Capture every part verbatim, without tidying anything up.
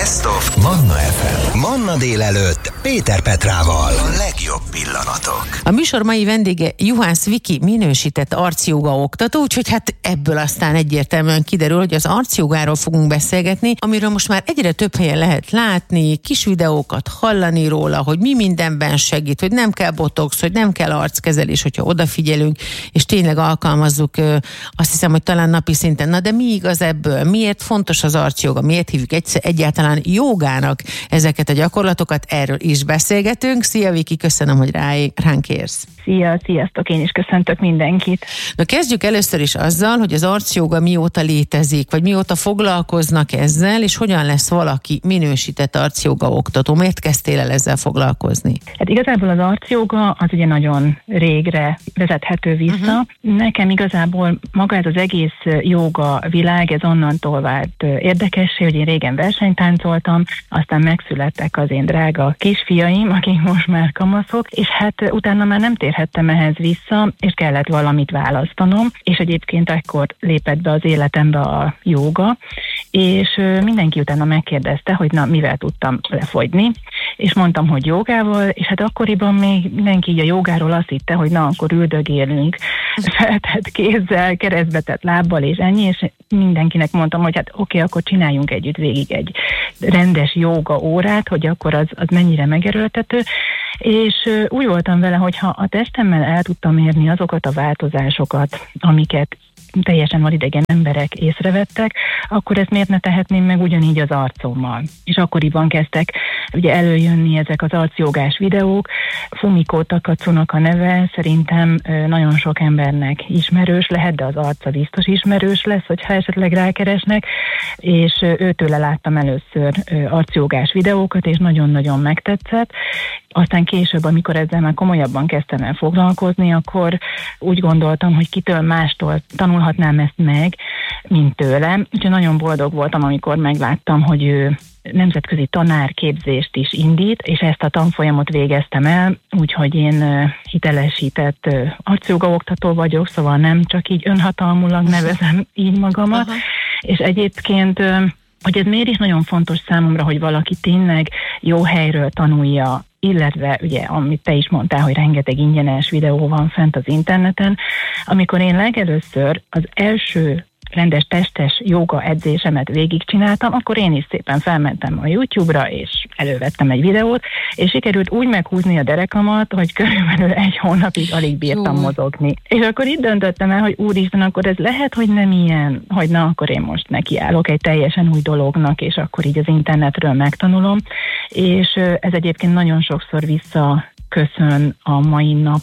Best of Manna ef em. Manna délelőtt Péter Petrával. A legjobb pillanatok. A műsor mai vendége Juhász Viki, minősített arcjoga oktató, úgyhogy hát ebből aztán egyértelműen kiderül, hogy az arcjogáról fogunk beszélgetni, amiről most már egyre több helyen lehet látni, kis videókat hallani róla, hogy mi mindenben segít, hogy nem kell botox, hogy nem kell arckezelés, hogyha odafigyelünk, és tényleg alkalmazzuk, azt hiszem, hogy talán napi szinten. Na de mi igaz ebből? Miért fontos az arcjoga? Miért hívjuk egy, egyáltalán jogának ezeket a gyakorlatokat? Erről is beszélgetünk. Szia Viki, köszönöm, hogy rá, ránk érsz. Szia, sziasztok, én is köszöntök mindenkit. Na kezdjük először is azzal, hogy az arcjoga mióta létezik, vagy mióta foglalkoznak ezzel, és hogyan lesz valaki minősített arcjoga oktató? Miért kezdtél el ezzel foglalkozni? Hát igazából az arcjoga az ugye nagyon régre vezethető vissza. Uh-huh. Nekem igazából maga ez az egész jóga világ, ez onnantól vált érdekessé, hogy én régen versenytáncoltam, aztán megszülettek az én drága kisfiaim, akik most már kamaszok, és hát utána már nem térhettem ehhez vissza, és kellett valamit választanom, és egyébként ekkor lépett be az életembe a jóga, és mindenki utána megkérdezte, hogy na, mivel tudtam lefogyni, és mondtam, hogy jogával, és hát akkoriban még mindenki így a jogáról azt hitte, hogy na, akkor üldögélünk feltett kézzel, keresztbetett lábbal, és ennyi, és mindenkinek mondtam, hogy hát oké, okay, akkor csináljunk együtt végig egy rendes jóga órát, hogy akkor az, az mennyire megerőltető, és úgy voltam vele, hogy ha a testemmel el tudtam érni azokat a változásokat, amiket teljesen vadidegen emberek észrevettek, akkor ezt miért ne tehetném meg ugyanígy az arcommal. És akkoriban kezdtek ugye előjönni ezek az arcjogás videók. Fumiko Takatsunak a neve szerintem nagyon sok embernek ismerős lehet, de az arca biztos ismerős lesz, hogyha esetleg rákeresnek, és őtőle láttam először arcjogás videókat, és nagyon-nagyon megtetszett. Aztán később, amikor ezzel már komolyabban kezdtem el foglalkozni, akkor úgy gondoltam, hogy kitől mástól tanulhatnám ezt meg, mint tőlem. Úgyhogy nagyon boldog voltam, amikor megláttam, hogy ő nemzetközi tanárképzést is indít, és ezt a tanfolyamot végeztem el, úgyhogy én hitelesített arcjoga oktató vagyok, szóval nem csak így önhatalmulag nevezem így magamat, uh-huh. És egyébként hogy ez miért is nagyon fontos számomra, hogy valaki tényleg jó helyről tanulja, illetve ugye, amit te is mondtál, hogy rengeteg ingyenes videó van fent az interneten. Amikor én legelőször az első rendes testes jóga edzésemet végigcsináltam, akkor én is szépen felmentem a YouTube-ra, és elővettem egy videót, és sikerült úgy meghúzni a derekamat, hogy körülbelül egy hónapig alig bírtam Jó. mozogni. És akkor itt döntöttem el, hogy úristen, akkor ez lehet, hogy nem ilyen, hogy na, akkor én most nekiállok egy teljesen új dolognak, és akkor így az internetről megtanulom. És ez egyébként nagyon sokszor visszaköszön a mai nap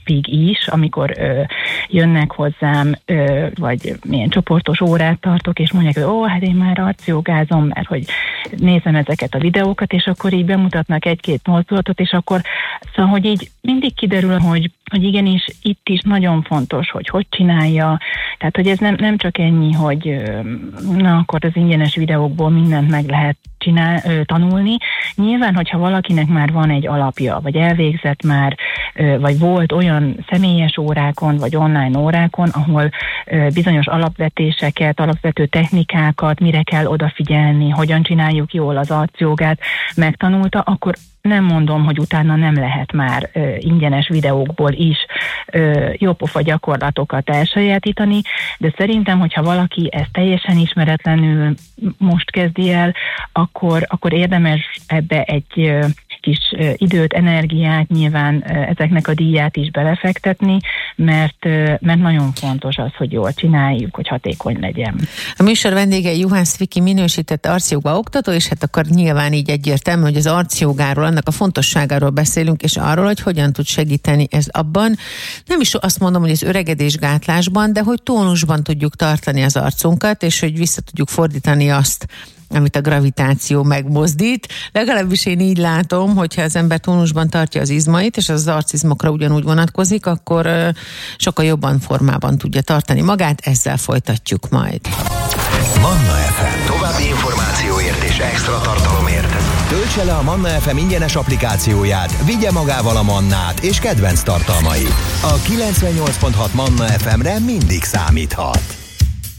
is, amikor ö, jönnek hozzám, ö, vagy milyen csoportos órát tartok, és mondják, hogy ó, hát én már arcjogázom, mert hogy nézem ezeket a videókat, és akkor így bemutatnak egy-két mozdulatot, és akkor szóval, hogy így mindig kiderül, hogy, hogy igenis itt is nagyon fontos, hogy hogy csinálja, tehát, hogy ez nem, nem csak ennyi, hogy ö, na, akkor az ingyenes videókból mindent meg lehet csinál, ö, tanulni. Nyilván, hogyha valakinek már van egy alapja, vagy elvégzett már, ö, vagy volt olyan személyes órákon, vagy online órákon, ahol ö, bizonyos alapvetéseket, alapvető technikákat, mire kell odafigyelni, hogyan csináljuk jól az arcjogát, megtanulta, akkor nem mondom, hogy utána nem lehet már ö, ingyenes videókból is ö, jópofa gyakorlatokat elsajátítani, de szerintem, hogyha valaki ezt teljesen ismeretlenül most kezdi el, akkor, akkor érdemes ebbe egy ö, kis ö, időt, energiát, nyilván ö, ezeknek a díját is belefektetni, mert, ö, mert nagyon fontos az, hogy jól csináljuk, hogy hatékony legyen. A műsor vendége Juhász Viki, minősített arcjoga oktató, és hát akkor nyilván így egyértelmű, hogy az arcjogáról, annak a fontosságáról beszélünk, és arról, hogy hogyan tud segíteni ez abban. Nem is azt mondom, hogy az öregedésgátlásban, de hogy tónusban tudjuk tartani az arcunkat, és hogy vissza tudjuk fordítani azt, amit a gravitáció megmozdít. Legalábbis én így látom, hogyha az ember tónusban tartja az izmait, és az arcizmokra ugyanúgy vonatkozik, akkor sokkal jobban formában tudja tartani magát, ezzel folytatjuk majd. Manna ef em. További információért és extra tartalomért töltse le a Manna ef em ingyenes applikációját, vigye magával a Mannát és kedvenc tartalmait. A kilencvennyolc pont hat Manna ef emre mindig számíthat.